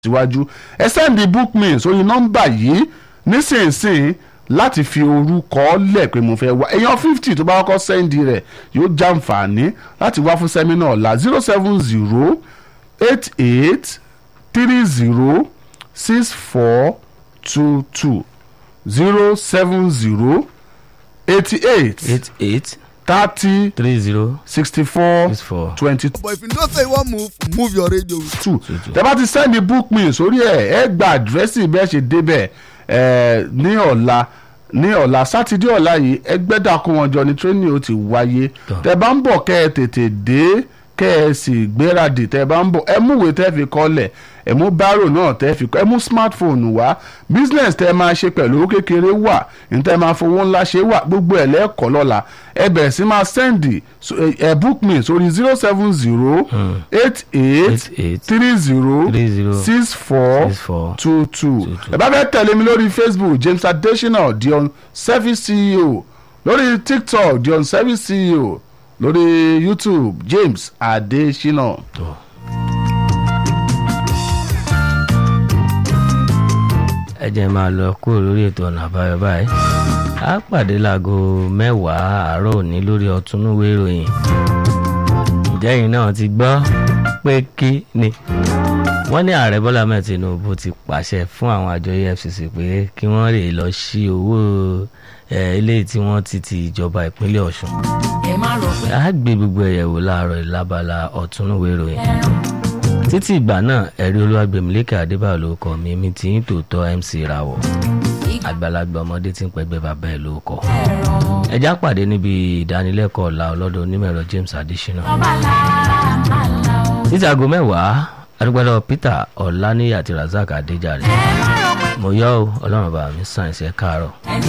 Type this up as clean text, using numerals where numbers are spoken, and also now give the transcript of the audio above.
síwájú ẹ sẹ́ndì book me sórí nọ́mbà yìí nísinsìnyí láti fi orúkọ lẹ̀ pé mo fẹ́ wá èèyàn 50 tó bá kọ́kọ́ sẹ́ndì rẹ̀ yóò jàǹfààní láti wá fún sẹ́mínà ọ̀la 07088306422 07088 30 64 22. But if you don't say one move your radio. Tẹ́ bá ti send the book me sórí ẹ gba àdírẹ́sì bẹ́ẹ̀ ṣe débẹ̀ ní ọ̀la sátidé ọ̀la yìí ẹgbẹ́dàkùn wọn jọ ní training ó ti wáyé tẹ́ bá ń bọ̀ kẹ́ ẹ tètè dé kẹ́ ẹ sì gbéradì tẹ́ bá ń bọ̀ ẹ múwèé tẹ́ fi kọ́lẹ̀ ẹ mú bárò náà tẹ́ fi kọ́ ẹ mú smartphone wá business tẹ́ máa ṣe pẹ̀lú owó kékeré wà ní tẹ́ máa fowó ńlá ṣe wà gbogbo ẹ̀ lẹ́ẹ̀kọ́ lọ́la ẹ bẹ̀rẹ̀ sí máa send ẹ book me sórí 07088306422 ẹ bá fẹ́ tẹ̀lé mi lórí Facebook James Adesina Dion Service CEO lórí TikTok Dion Service CEO lórí YouTube James Adesina. ẹ jẹ́ máa lọ kúrò lórí ètò ọ̀nà àbáyọ báyìí a pàdé láago 10 àárọ̀ òní lórí ọ̀túnúwé ìròyìn ǹjẹ́ yìí náà ti gbọ́ pé kí ni wọ́n ní ààrẹ Bọ́lá Ahmed Tinubu ti pàṣẹ fún àwọn àjọ EFCC pé kí wọ́n lè lọ sí owó ilé tí wọ́n ti ìjọba ìpínlẹ̀ Ọ̀ṣun a gbé gbogbo ẹ̀yẹ̀wò láàárọ̀ ìlábala ọ̀túnúwé ìròyìn títí ìgbà náà ẹ̀rí Olúwàgbẹ̀mílékè Adébáyọ̀ ló kọ mi tí ń tòótọ́ MC Rawọ̀ àgbàlagbà ọmọdé tí ń pẹ́gbẹ́ bàbá ẹ̀ ló kọ ẹjá pàdé níbi ìdánilẹ́kọ̀ọ́ ọ̀la ọlọ́dọ̀ onímọ̀-ẹ̀rọ James Adesina títí aago 10 adúgbòlò Peter Ọláníyì àti Razak Adéjàre mo yọ Ọlọ́run bá mi sàn ẹ̀sẹ̀ káàárọ̀.